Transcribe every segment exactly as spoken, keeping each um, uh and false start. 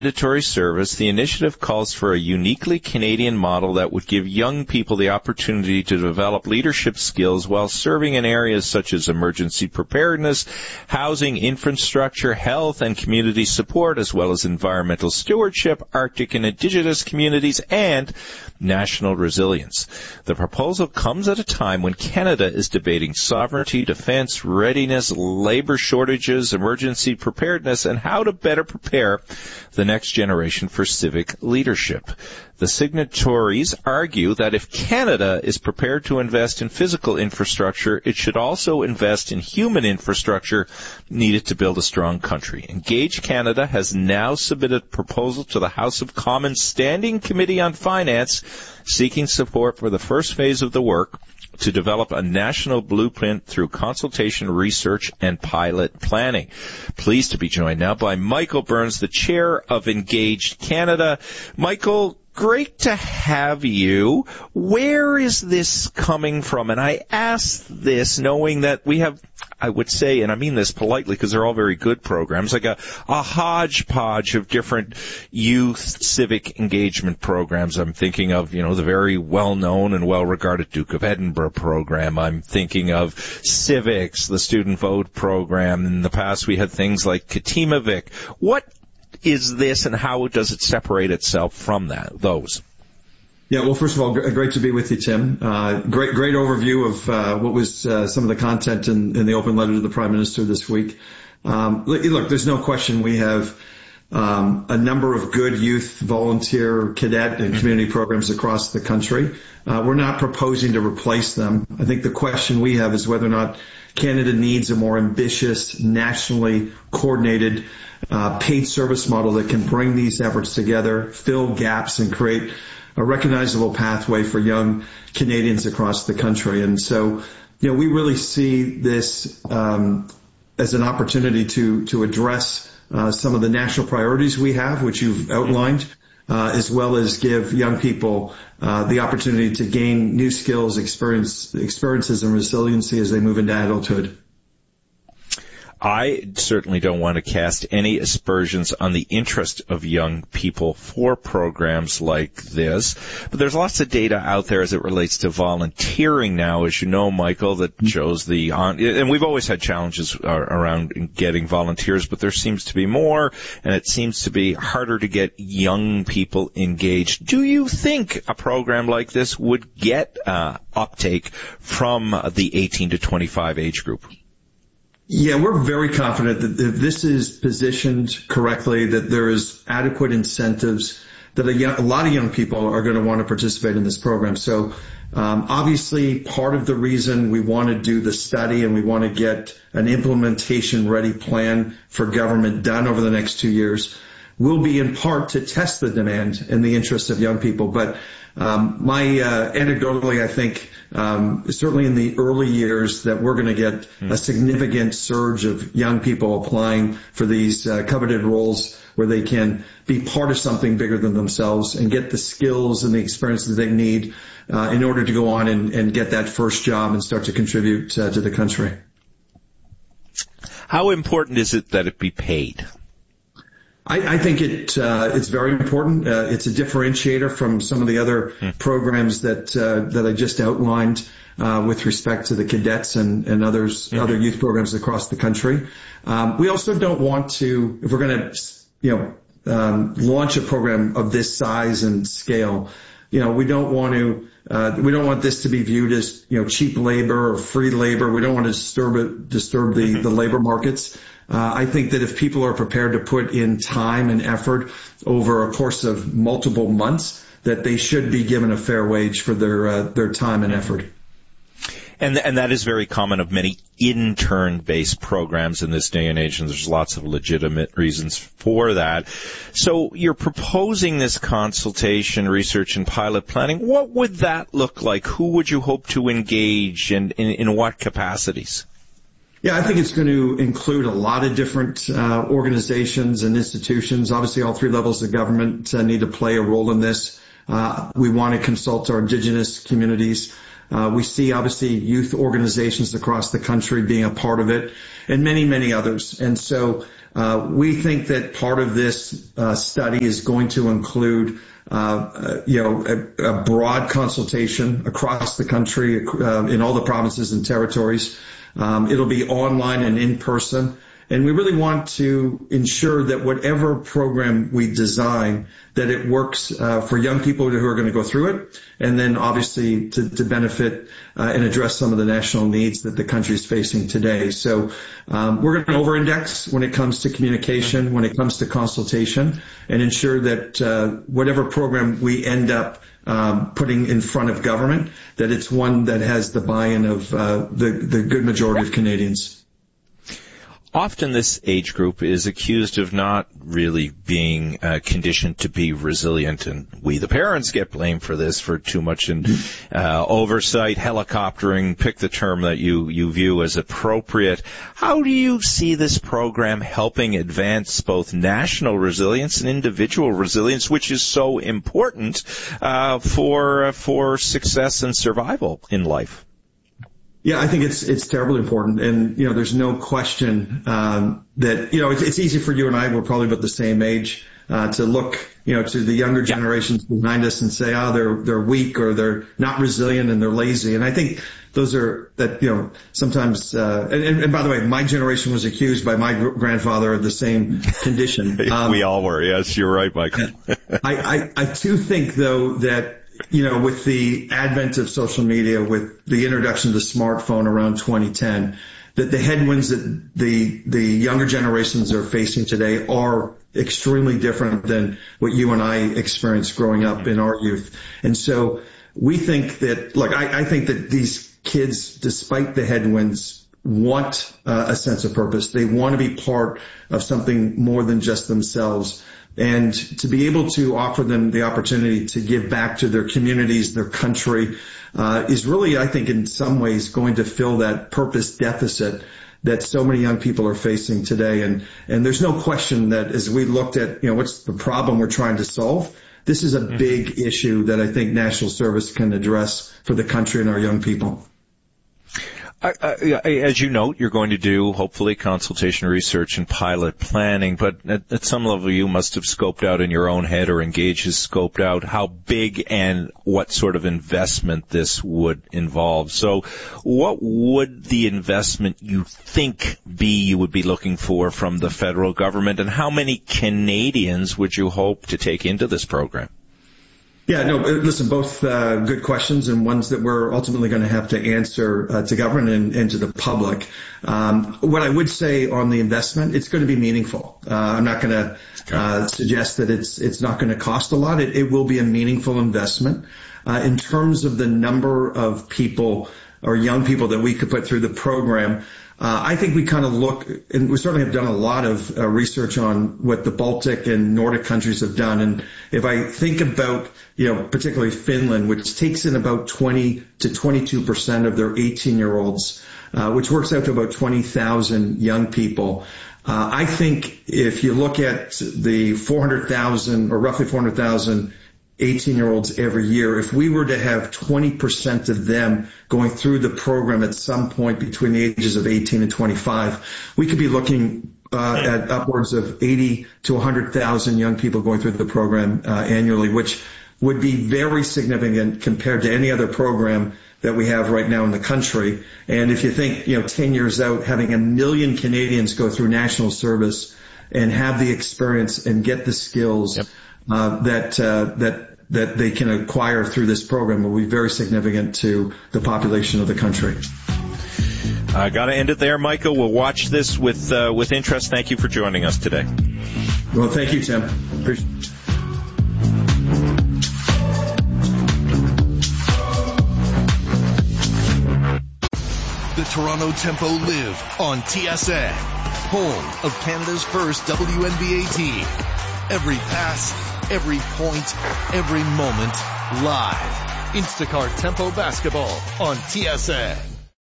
Mandatory service, the initiative calls for a uniquely Canadian model that would give young people the opportunity to develop leadership skills while serving in areas such as emergency preparedness, housing, infrastructure, health, and community support, as well as environmental stewardship, Arctic and Indigenous communities, and national resilience. The proposal comes at a time when Canada is debating sovereignty, defense, readiness, labor shortages, emergency preparedness, and how to better prepare the next generation for civic leadership. The signatories argue that if Canada is prepared to invest in physical infrastructure, it should also invest in human infrastructure needed to build a strong country. Engage Canada has now submitted a proposal to the House of Commons Standing Committee on Finance, seeking support for the first phase of the work to develop a national blueprint through consultation, research, and pilot planning. Pleased to be joined now by Michael Burns, the chair of Engaged Canada. Michael, great to have you. Where is this coming from? And I ask this knowing that we have, I would say, and I mean this politely because they're all very good programs, like a, a hodgepodge of different youth civic engagement programs. I'm thinking of, you know, the very well-known and well-regarded Duke of Edinburgh program. I'm thinking of civics, the student vote program. In the past, we had things like Katimavik. What is this, and how does it separate itself from that? Those. Yeah, well, first of all, great to be with you, Tim. Uh, great, great overview of uh, what was uh, some of the content in, in the open letter to the Prime Minister this week. Um, look, there's no question we have um, a number of good youth, volunteer, cadet, and community programs across the country. Uh, we're not proposing to replace them. I think the question we have is whether or not Canada needs a more ambitious, nationally coordinated uh, paid service model that can bring these efforts together, fill gaps, and create a recognizable pathway for young Canadians across the country. And so, you know, we really see this um, as an opportunity to to address uh, some of the national priorities we have, which you've outlined, uh, as well as give young people uh, the opportunity to gain new skills, experience, experiences, and resiliency as they move into adulthood. I certainly don't want to cast any aspersions on the interest of young people for programs like this, but there's lots of data out there as it relates to volunteering now, as you know, Michael, that shows the, and we've always had challenges around getting volunteers, but there seems to be more, and it seems to be harder to get young people engaged. Do you think a program like this would get uh, uptake from the eighteen to twenty-five age group? Yeah, we're very confident that if this is positioned correctly, that there is adequate incentives, that a, young, a lot of young people are going to want to participate in this program. So um, obviously part of the reason we want to do the study and we want to get an implementation-ready plan for government done over the next two years will be in part to test the demand and the interests of young people. But um, my uh, anecdotally, I think Um, certainly in the early years that we're going to get a significant surge of young people applying for these uh, coveted roles where they can be part of something bigger than themselves and get the skills and the experiences they need uh, in order to go on and, and get that first job and start to contribute uh, to the country. How important is it that it be paid? I, I think it uh, it's very important. Uh, it's a differentiator from some of the other mm. programs that uh, that I just outlined uh, with respect to the cadets and, and others mm-hmm. other youth programs across the country. Um, we also don't want to, if we're going to, you know, um, launch a program of this size and scale, you know, we don't want to. Uh, we don't want this to be viewed as, you know, cheap labor or free labor. We don't want to disturb it, disturb the, mm-hmm. the labor markets. Uh, I think that if people are prepared to put in time and effort over a course of multiple months, that they should be given a fair wage for their uh, their time and effort. And and that is very common of many intern-based programs in this day and age, and there's lots of legitimate reasons for that. So you're proposing this consultation, research, and pilot planning. What would that look like? Who would you hope to engage, and in, in what capacities? Yeah, I think it's going to include a lot of different uh, organizations and institutions. Obviously, all three levels of government uh, need to play a role in this. Uh, we want to consult our Indigenous communities. Uh, we see, obviously, youth organizations across the country being a part of it, and many, many others. And so Uh, we think that part of this uh, study is going to include Uh, uh, you know, a, a broad consultation across the country, uh, in all the provinces and territories. Um, it'll be online and in person. And we really want to ensure that whatever program we design, that it works uh, for young people who are going to go through it, and then obviously to, to benefit uh, and address some of the national needs that the country is facing today. So um, we're going to over-index when it comes to communication, when it comes to consultation, and ensure that uh, whatever program we end up um, putting in front of government, that it's one that has the buy-in of uh, the, the good majority of Canadians. Often this age group is accused of not really being uh, conditioned to be resilient, and we, the parents, get blamed for this, for too much in, uh, oversight, helicoptering, pick the term that you, you view as appropriate. How do you see this program helping advance both national resilience and individual resilience, which is so important uh, for uh, for success and survival in life? Yeah, I think it's it's terribly important, and you know, there's no question um, that you know it's, it's easy for you and I. We're probably about the same age uh, to look, you know, to the younger generations behind us and say, oh, they're they're weak or they're not resilient and they're lazy. And I think those are that you know sometimes. Uh, and, and by the way, my generation was accused by my grandfather of the same condition. Um, we all were. Yes, you're right, Michael. I, I I do think though that, you know, with the advent of social media, with the introduction of the smartphone around twenty ten, that the headwinds that the the younger generations are facing today are extremely different than what you and I experienced growing up in our youth. And so we think that, like, I, I think that these kids, despite the headwinds, want uh, a sense of purpose. They want to be part of something more than just themselves. And to be able to offer them the opportunity to give back to their communities, their country, uh, is really, I think, in some ways going to fill that purpose deficit that so many young people are facing today. And, and there's no question that as we looked at, you know, what's the problem we're trying to solve, this is a big issue that I think national service can address for the country and our young people. Uh, uh, as you note, you're going to do, hopefully, consultation research and pilot planning, but at, at some level you must have scoped out in your own head, or Engage has scoped out how big and what sort of investment this would involve. So what would the investment you think be you would be looking for from the federal government, and how many Canadians would you hope to take into this program? Yeah, no, listen, both uh, good questions, and ones that we're ultimately going to have to answer uh, to government and, and to the public. Um, what I would say on the investment, it's going to be meaningful. Uh, I'm not going to uh, suggest that it's it's not going to cost a lot. It, it will be a meaningful investment. Uh, in terms of the number of people or young people that we could put through the program, Uh, I think we kind of look, and we certainly have done a lot of uh, research on what the Baltic and Nordic countries have done. And if I think about, you know, particularly Finland, which takes in about twenty to twenty-two percent of their eighteen-year-olds, uh, which works out to about twenty thousand young people. Uh, I think if you look at the four hundred thousand, or roughly four hundred thousand eighteen-year-olds every year, if we were to have twenty percent of them going through the program at some point between the ages of eighteen and twenty-five, we could be looking uh, at upwards of eighty to one hundred thousand young people going through the program uh, annually, which would be very significant compared to any other program that we have right now in the country. And if you think, you know, ten years out, having a million Canadians go through national service and have the experience and get the skills yep. uh, that uh, that that they can acquire through this program will be very significant to the population of the country. I got to end it there, Michael. We'll watch this with uh, with interest. Thank you for joining us today. Well, thank you, Tim. Appreciate it. The Toronto Tempo live on T S N, home of Canada's first W N B A team. Every pass, every point, every moment, live. Instacart Tempo Basketball on T S N.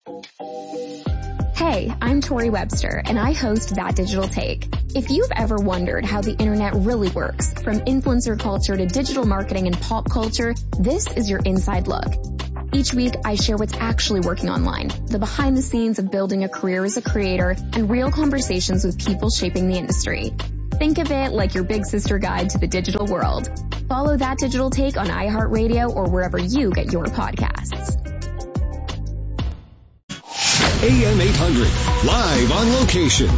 Hey, I'm Tori Webster, and I host That Digital Take. If you've ever wondered how the internet really works, from influencer culture to digital marketing and pop culture, this is your inside look. Each week, I share what's actually working online, the behind the scenes of building a career as a creator, and real conversations with people shaping the industry. Think of it like your big sister guide to the digital world. Follow That Digital Take on iHeartRadio or wherever you get your podcasts. A M eight hundred, live on location.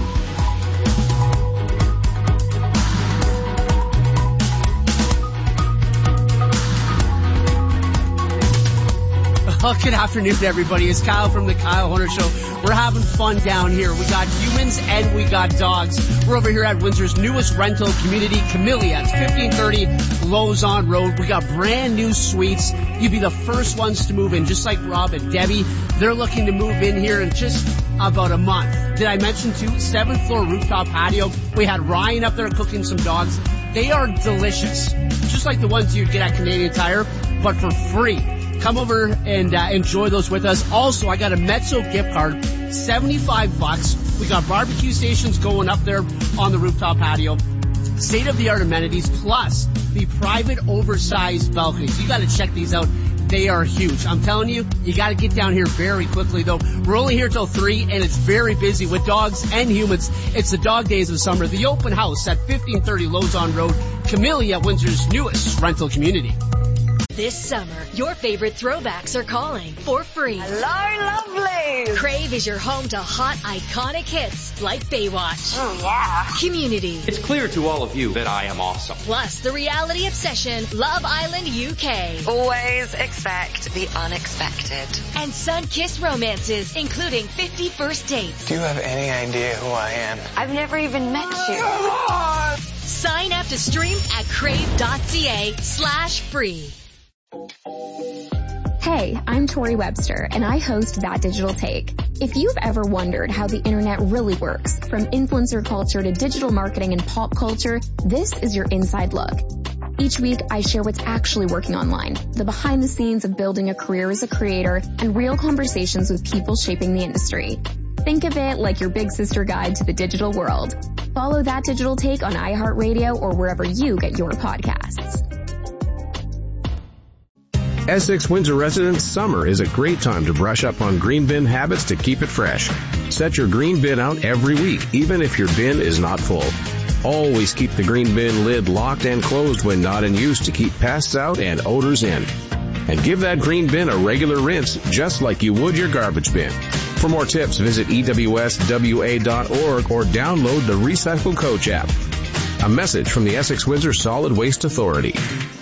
Well, good afternoon, everybody. It's Kyle from the Kyle Hunter Show. We're having fun down here. We got humans and we got dogs. We're over here at Windsor's newest rental community, Camellia. It's fifteen thirty Lausanne Road. We got brand new suites. You'd be the first ones to move in, just like Rob and Debbie. They're looking to move in here in just about a month. Did I mention, too, seventh floor rooftop patio? We had Ryan up there cooking some dogs. They are delicious, just like the ones you'd get at Canadian Tire, but for free. Come over and uh, enjoy those with us. Also, I got a Mezzo gift card, seventy-five bucks. We got barbecue stations going up there on the rooftop patio. State-of-the-art amenities, plus the private oversized balconies. You got to check these out. They are huge. I'm telling you, you got to get down here very quickly, though. We're only here till three, and it's very busy with dogs and humans. It's the dog days of summer. The open house at fifteen thirty Lausanne Road, Camellia, Windsor's newest rental community. This summer, your favorite throwbacks are calling for free. Hello, lovely! Crave is your home to hot, iconic hits like Baywatch. Oh, yeah. Community. It's clear to all of you that I am awesome. Plus, the reality obsession, Love Island U K. Always expect the unexpected. And sun-kissed romances, including fifty First Dates. Do you have any idea who I am? I've never even met you. Sign up to stream at crave.ca slash free. Hey, I'm Tori Webster, and I host That Digital Take. If you've ever wondered how the internet really works, from influencer culture to digital marketing and pop culture, this is your inside look. Each week, I share what's actually working online, the behind the scenes of building a career as a creator, and real conversations with people shaping the industry. Think of it like your big sister guide to the digital world. Follow That Digital Take on iHeartRadio or wherever you get your podcasts. Essex Windsor residents, summer is a great time to brush up on green bin habits to keep it fresh. Set your green bin out every week, even if your bin is not full. Always keep the green bin lid locked and closed when not in use to keep pests out and odors in. And give that green bin a regular rinse, just like you would your garbage bin. For more tips, visit E W S W A dot org or download the Recycle Coach app. A message from the Essex Windsor Solid Waste Authority.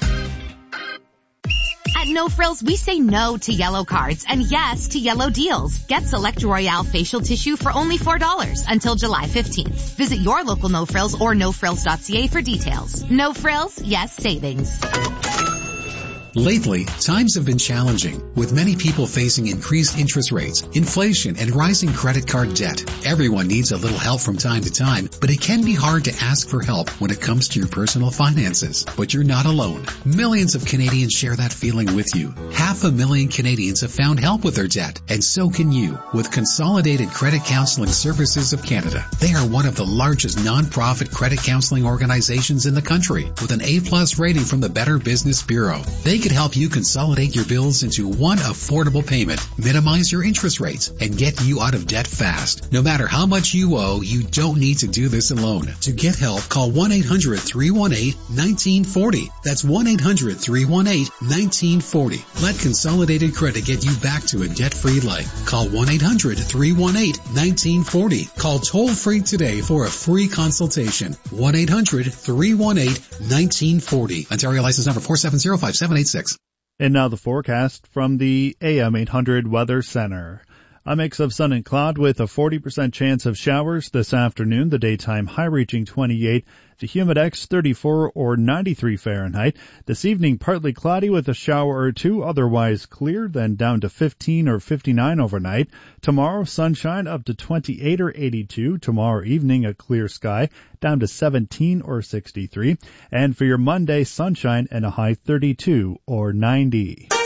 No Frills, we say no to yellow cards and yes to yellow deals. Get Select Royale facial tissue for only four dollars until July fifteenth. Visit your local No Frills or no frills dot c a for details. No Frills, yes savings. Lately, times have been challenging, with many people facing increased interest rates, inflation, and rising credit card debt. Everyone needs a little help from time to time, but it can be hard to ask for help when it comes to your personal finances. But you're not alone. Millions of Canadians share that feeling with you. Half a million Canadians have found help with their debt, and so can you with Consolidated Credit Counseling Services of Canada. They are one of the largest non-profit credit counseling organizations in the country, with an A plus rating from the Better Business Bureau. They can help you consolidate your bills into one affordable payment, minimize your interest rates, and get you out of debt fast. No matter how much you owe, you don't need to do this alone. To get help, call one eight hundred three one eight one nine four zero. That's one eight hundred three one eight one nine four zero. Let Consolidated Credit get you back to a debt-free life. Call one eight hundred three one eight one nine four zero. Call toll-free today for a free consultation. one eight hundred three one eight one nine four zero. Ontario license number four seven zero five seven eight six. And now the forecast from the A M eight hundred Weather Center. A mix of sun and cloud with a forty percent chance of showers this afternoon, the daytime high reaching twenty-eight, the humidex thirty-four or ninety-three Fahrenheit. This evening partly cloudy with a shower or two, otherwise clear, then down to fifteen or fifty-nine overnight. Tomorrow sunshine up to twenty-eight or eighty-two. Tomorrow evening a clear sky down to seventeen or sixty-three. And for your Monday, sunshine and a high thirty-two or ninety.